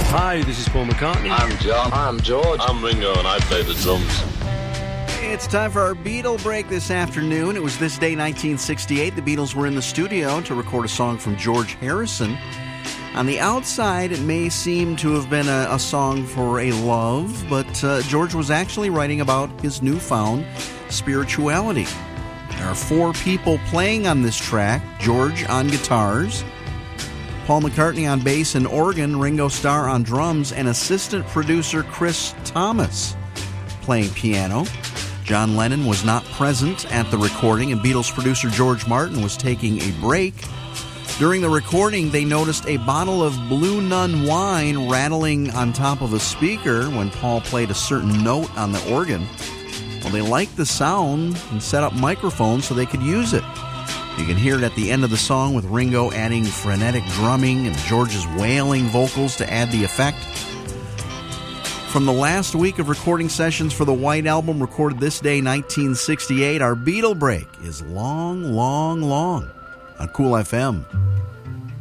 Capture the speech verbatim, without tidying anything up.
Hi, this is Paul McCartney. I'm John. I'm George. I'm Ringo, and I play the drums. It's time for our Beatle break this afternoon. It was this day, nineteen sixty-eight. The Beatles were in the studio to record a song from George Harrison. On the outside, it may seem to have been a, a song for a love, but uh, George was actually writing about his newfound spirituality. There are four people playing on this track: George on guitars, Paul McCartney on bass and organ, Ringo Starr on drums, and assistant producer Chris Thomas playing piano. John Lennon was not present at the recording, and Beatles producer George Martin was taking a break. During the recording, they noticed a bottle of Blue Nun wine rattling on top of a speaker when Paul played a certain note on the organ. Well, they liked the sound and set up microphones so they could use it. You can hear it at the end of the song with Ringo adding frenetic drumming and George's wailing vocals to add the effect. From the last week of recording sessions for the White Album, recorded this day, nineteen sixty-eight, our Beatle break is long, long, long on Cool F M.